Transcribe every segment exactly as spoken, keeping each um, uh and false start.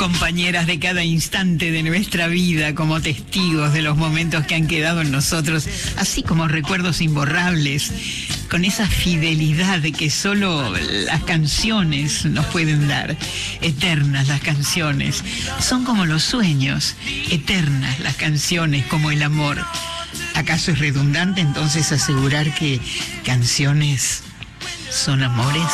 compañeras de cada instante de nuestra vida, como testigos de los momentos que han quedado en nosotros, así como recuerdos imborrables, con esa fidelidad de que solo las canciones nos pueden dar. Eternas las canciones, son como los sueños, eternas las canciones, como el amor. ¿Acaso es redundante entonces asegurar que canciones son amores?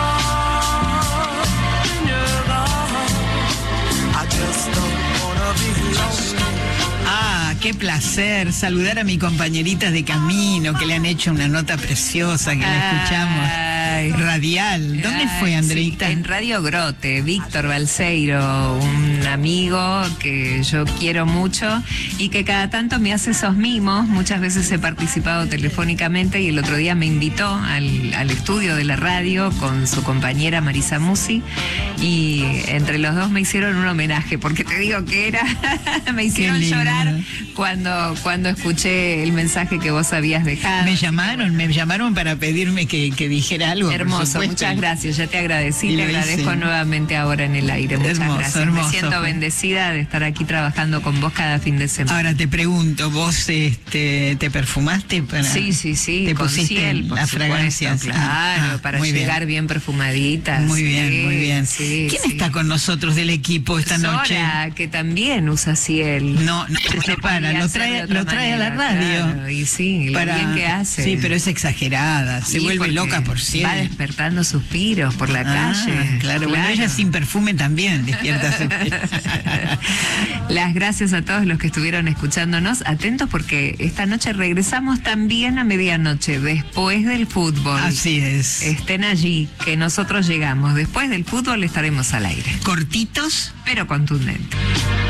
Ah, qué placer saludar a mi compañerita de camino, que le han hecho una nota preciosa, que la escuchamos. Ay, radial. ¿Dónde ay, fue, Andreita? Sí, en Radio Grote, Víctor Balseiro, un amigo que yo quiero mucho y que cada tanto me hace esos mimos. Muchas veces he participado telefónicamente y el otro día me invitó al, al estudio de la radio con su compañera Marisa Musi y entre los dos me hicieron un homenaje, porque te digo que era, me hicieron llorar cuando, cuando escuché el mensaje que vos habías dejado. Me llamaron, me llamaron para pedirme que, que dijera algo. Hermoso, muchas gracias, ya te agradecí, y te agradezco hice. nuevamente ahora en el aire, muchas hermoso, gracias. Hermoso, me siento fue. bendecida de estar aquí trabajando con vos cada fin de semana. Ahora te pregunto, ¿vos este, te perfumaste? Para... Sí, sí, sí, ¿Te con pusiste Ciel, las fragancias? Claro, ah, para llegar bien, bien perfumaditas. Muy bien, sí, muy bien. Sí, ¿Quién sí. está con nosotros del equipo esta Sora, noche? Que también usa Ciel. No, no se separa, lo trae, lo trae manera, a la radio. Claro, y sí, lo para... bien que hace. Sí, pero es exagerada, se y vuelve loca por Ciel. Va despertando suspiros por la ah, calle. Claro, claro, bueno, ella sin perfume también despierta suspiros. Las gracias a todos los que estuvieron escuchándonos. Atentos porque esta noche regresamos también a medianoche, después del fútbol. Así es. Estén allí, que nosotros llegamos. Después del fútbol estaremos al aire. Cortitos, pero contundentes.